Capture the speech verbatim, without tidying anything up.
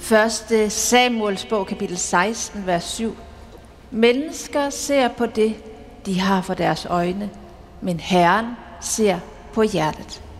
første Samuels bog, kapitel seksten, vers syv. Mennesker ser på det, de har for deres øjne, men Herren ser på hjertet.